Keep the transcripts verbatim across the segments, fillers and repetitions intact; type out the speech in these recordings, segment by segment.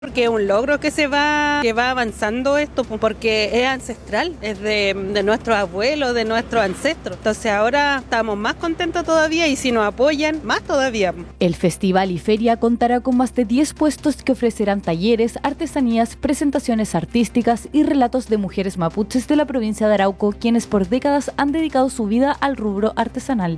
Porque es un logro que se va que va avanzando esto, porque es ancestral, es de, de nuestros abuelos, de nuestros ancestros. Entonces ahora estamos más contentos todavía y si nos apoyan, más todavía. El festival y feria contará con más de diez puestos que ofrecerán talleres, artesanías, presentaciones artísticas y relatos de mujeres mapuches de la provincia de Arauco, quienes por décadas han dedicado su vida al rubro artesanal.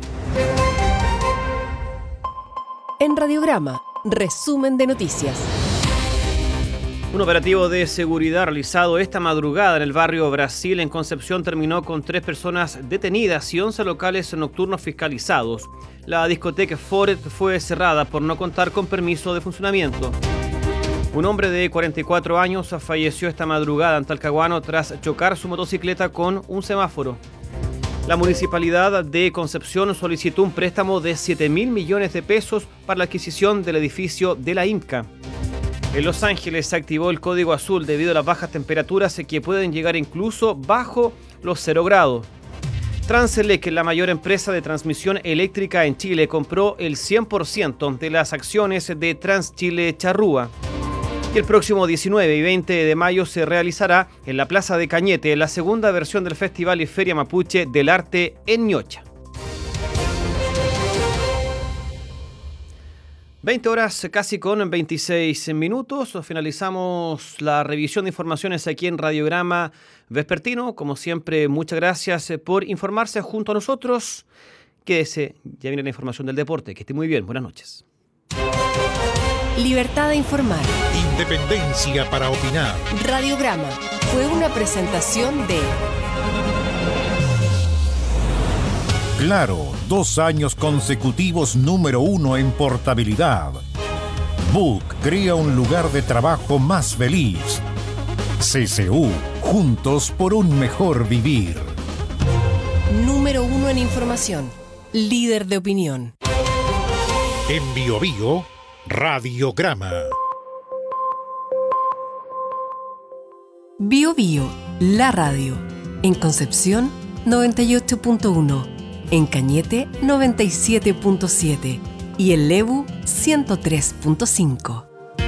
En Radiograma, resumen de noticias. Un operativo de seguridad realizado esta madrugada en el barrio Brasil, en Concepción, terminó con tres personas detenidas y once locales nocturnos fiscalizados. La discoteca Foret fue cerrada por no contar con permiso de funcionamiento. Un hombre de cuarenta y cuatro años falleció esta madrugada en Talcahuano tras chocar su motocicleta con un semáforo. La Municipalidad de Concepción solicitó un préstamo de siete mil millones de pesos para la adquisición del edificio de la INCA. En Los Ángeles se activó el código azul debido a las bajas temperaturas que pueden llegar incluso bajo los cero grados. Transelec, la mayor empresa de transmisión eléctrica en Chile, compró el cien por ciento de las acciones de Transchile Charrúa. Y el próximo diecinueve y veinte de mayo se realizará en la Plaza de Cañete la segunda versión del Festival y Feria Mapuche del Arte en Ñocha. veinte horas casi con veintiséis minutos. Finalizamos la revisión de informaciones aquí en Radiograma Vespertino. Como siempre, muchas gracias por informarse junto a nosotros. Quédese, ya viene la información del deporte. Que esté muy bien. Buenas noches. Libertad de informar. Independencia para opinar. Radiograma fue una presentación de Claro, dos años consecutivos número uno en portabilidad. Book crea un lugar de trabajo más feliz. C C U, juntos por un mejor vivir. Número uno en información. Líder de opinión. En Bio Bio, Radiograma. Bio Bio, la radio. En Concepción, noventa y ocho punto uno. En Cañete, noventa y siete punto siete. Y en Lebu, ciento tres punto cinco.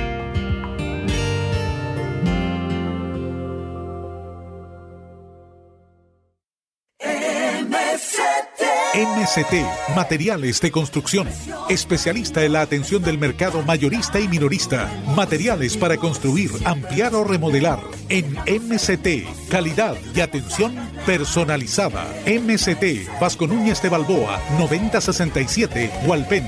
M S T, Materiales de Construcción. Especialista en la atención del mercado mayorista y minorista. Materiales para construir, ampliar o remodelar. En M S T, calidad y atención personalizada. M S T, Vasco Núñez de Balboa, noventa sesenta y siete, Hualpén.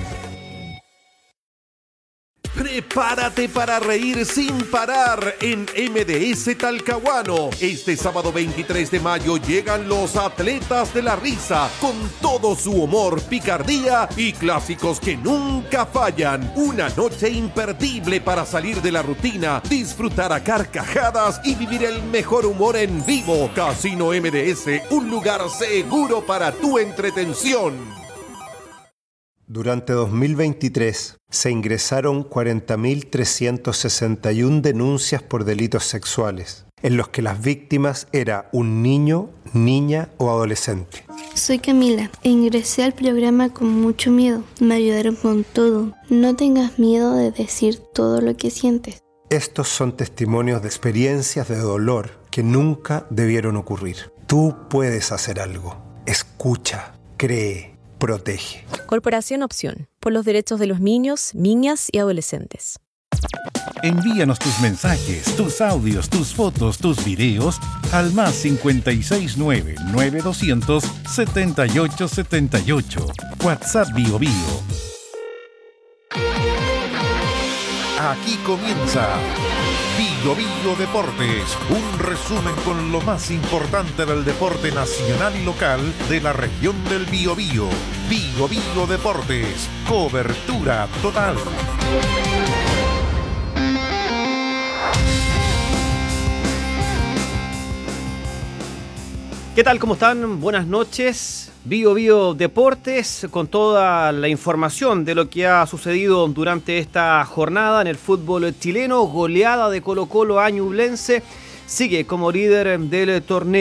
Prepárate para reír sin parar en M D S Talcahuano. Este sábado veintitrés de mayo llegan los atletas de la risa con todo su humor, picardía y clásicos que nunca fallan. Una noche imperdible para salir de la rutina, disfrutar a carcajadas y vivir el mejor humor en vivo. Casino M D S, un lugar seguro para tu entretención. Durante dos mil veintitrés se ingresaron cuarenta mil trescientas sesenta y una denuncias por delitos sexuales, en los que las víctimas eran un niño, niña o adolescente. Soy Camila e ingresé al programa con mucho miedo. Me ayudaron con todo. No tengas miedo de decir todo lo que sientes. Estos son testimonios de experiencias de dolor que nunca debieron ocurrir. Tú puedes hacer algo. Escucha, cree. Protege. Corporación Opción, por los derechos de los niños, niñas y adolescentes. Envíanos tus mensajes, tus audios, tus fotos, tus videos al más cincuenta y seis nueve, nueve doscientos, setenta y ocho setenta y ocho. WhatsApp Bio Bio. Aquí comienza Bio Bio Deportes, un resumen con lo más importante del deporte nacional y local de la región del Biobío. Bio Bio Deportes, cobertura total. ¿Qué tal? ¿Cómo están? Buenas noches. Bio Bio Deportes con toda la información de lo que ha sucedido durante esta jornada en el fútbol chileno. Goleada de Colo-Colo a Ñublense. Sigue como líder del torneo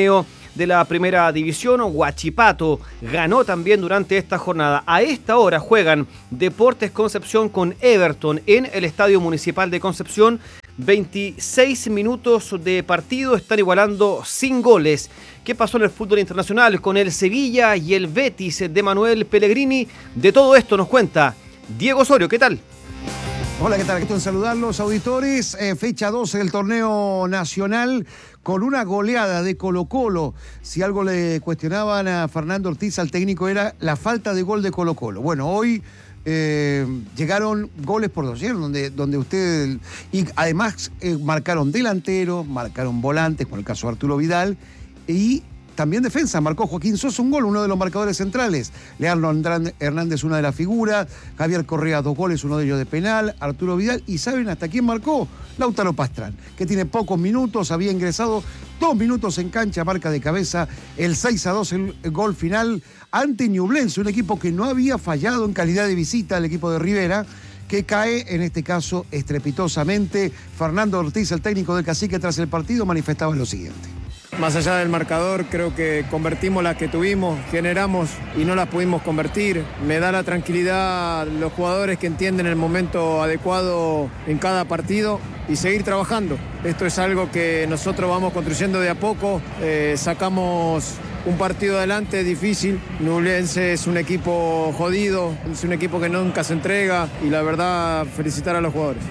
de la primera división. Huachipato ganó también durante esta jornada. A esta hora juegan Deportes Concepción con Everton en el Estadio Municipal de Concepción. veintiséis minutos de partido, están igualando sin goles. ¿Qué pasó en el fútbol internacional con el Sevilla y el Betis de Manuel Pellegrini? De todo esto nos cuenta Diego Osorio. ¿Qué tal? Hola, ¿qué tal? Gusto en saludarlos, auditores. Eh, fecha doce del torneo nacional con una goleada de Colo-Colo. Si algo le cuestionaban a Fernando Ortiz, al técnico, era la falta de gol de Colo-Colo. Bueno, hoy eh, llegaron goles por dossier, donde, donde ustedes... Y además eh, marcaron delanteros, marcaron volantes, con el caso de Arturo Vidal, y también defensa. Marcó Joaquín Sosa un gol, uno de los marcadores centrales. Leandro Hernández, una de las figuras. Javier Correa, dos goles, uno de ellos de penal. Arturo Vidal. ¿Y saben hasta quién marcó? Lautaro Pastrán, que tiene pocos minutos, había ingresado dos minutos en cancha, marca de cabeza, el seis a dos, el, el gol final ante Ñublense, un equipo que no había fallado en calidad de visita al equipo de Rivera, que cae, en este caso, estrepitosamente. Fernando Ortiz, el técnico del Cacique, tras el partido, manifestaba lo siguiente. Más allá del marcador, creo que convertimos las que tuvimos, generamos y no las pudimos convertir. Me da la tranquilidad los jugadores que entienden el momento adecuado en cada partido y seguir trabajando. Esto es algo que nosotros vamos construyendo de a poco. Eh, sacamos un partido adelante difícil. Ñublense es un equipo jodido, es un equipo que nunca se entrega y la verdad, felicitar a los jugadores.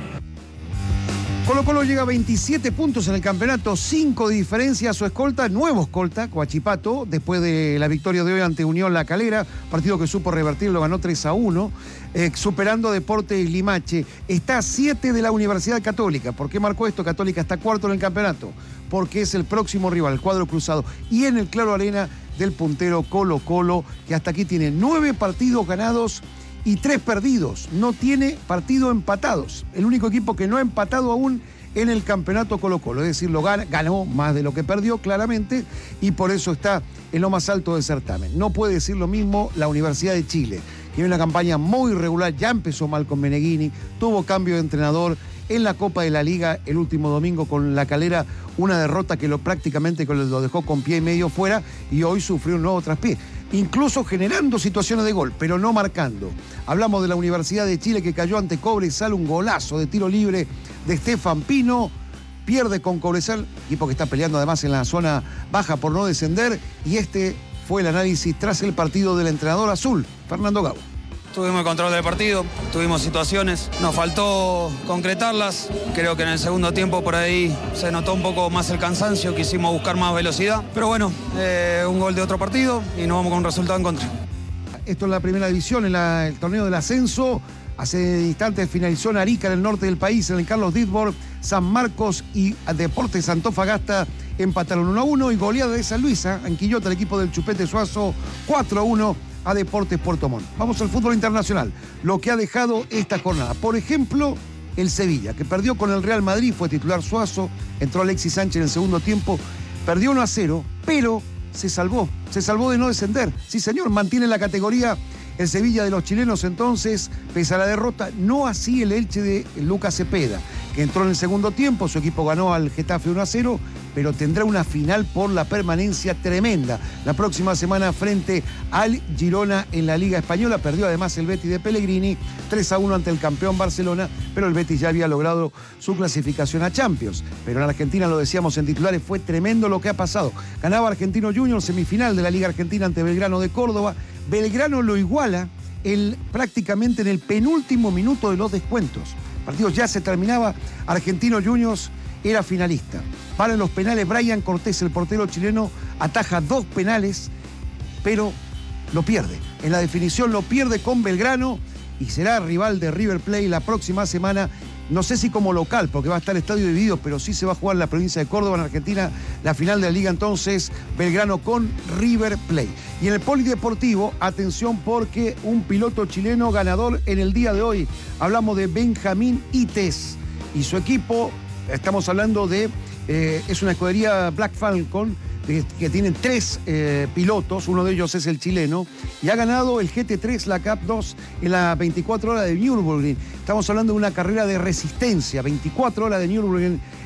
Colo-Colo llega a veintisiete puntos en el campeonato, cinco de diferencia a su escolta, nuevo escolta, Huachipato, después de la victoria de hoy ante Unión La Calera, partido que supo revertir, lo ganó tres a uno, eh, superando a Deportes Limache. Está a siete de la Universidad Católica. ¿Por qué marcó esto? Católica está cuarto en el campeonato, porque es el próximo rival, el cuadro cruzado, y en el Claro Arena del puntero Colo-Colo, que hasta aquí tiene nueve partidos ganados y tres perdidos. No tiene partido empatados. El único equipo que no ha empatado aún en el campeonato Colo-Colo. Es decir, lo gana, ganó más de lo que perdió, claramente, y por eso está en lo más alto del certamen. No puede decir lo mismo la Universidad de Chile, que tiene una campaña muy irregular. Ya empezó mal con Meneghini, tuvo cambio de entrenador en la Copa de la Liga el último domingo con La Calera, una derrota que lo prácticamente lo dejó con pie y medio fuera, y hoy sufrió un nuevo traspié, incluso generando situaciones de gol, pero no marcando. Hablamos de la Universidad de Chile, que cayó ante Cobresal, un golazo de tiro libre de Estefan Pino, pierde con Cobresal, equipo que está peleando además en la zona baja por no descender, y este fue el análisis tras el partido del entrenador azul, Fernando Gago. Tuvimos el control del partido, tuvimos situaciones, nos faltó concretarlas. Creo que en el segundo tiempo por ahí se notó un poco más el cansancio, quisimos buscar más velocidad. Pero bueno, eh, un gol de otro partido y nos vamos con un resultado en contra. Esto es la primera división, en la, el torneo del ascenso. Hace instantes finalizó en Arica, en el norte del país, en el Carlos Ditborg. San Marcos y Deportes Antofagasta empataron uno a uno, y goleada de San Luis, en Quillota, el equipo del Chupete Suazo, cuatro a uno. A Deportes Puerto Montt. Vamos al fútbol internacional, lo que ha dejado esta jornada. Por ejemplo, el Sevilla, que perdió con el Real Madrid, fue titular Suazo, entró Alexis Sánchez en el segundo tiempo, perdió uno a cero, pero se salvó, se salvó de no descender. Sí, señor, mantiene la categoría el Sevilla de los chilenos entonces, pese a la derrota, no así el Elche de Lucas Cepeda, que entró en el segundo tiempo, su equipo ganó al Getafe uno a cero, pero tendrá una final por la permanencia tremenda la próxima semana frente al Girona en la Liga Española. Perdió además el Betis de Pellegrini tres a uno ante el campeón Barcelona, pero el Betis ya había logrado su clasificación a Champions. Pero en Argentina, lo decíamos en titulares, fue tremendo lo que ha pasado. Ganaba Argentino Juniors, semifinal de la Liga Argentina ante Belgrano de Córdoba. Belgrano lo iguala el, prácticamente en el penúltimo minuto de los descuentos. El partido ya se terminaba, Argentino Juniors era finalista. Para los penales, Brian Cortés, el portero chileno, ataja dos penales, pero lo pierde. En la definición lo pierde con Belgrano y será rival de River Plate la próxima semana. No sé si como local, porque va a estar el estadio dividido, pero sí se va a jugar en la provincia de Córdoba, en Argentina, la final de la Liga entonces, Belgrano con River Plate. Y en el polideportivo, atención, porque un piloto chileno ganador en el día de hoy. Hablamos de Benjamín Ites y su equipo, estamos hablando de, eh, es una escudería Black Falcon, que, que tienen tres eh, pilotos, uno de ellos es el chileno, y ha ganado el G T tres, la Cup dos, en las veinticuatro horas de Nürburgring. Estamos hablando de una carrera de resistencia, veinticuatro horas de Nürburgring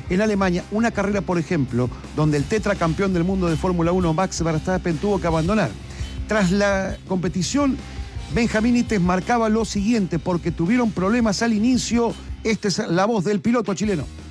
en Alemania, una carrera, por ejemplo, donde el tetracampeón del mundo de Fórmula uno, Max Verstappen, tuvo que abandonar. Tras la competición, Benjamín Ites marcaba lo siguiente, porque tuvieron problemas al inicio. Esta es la voz del piloto chileno.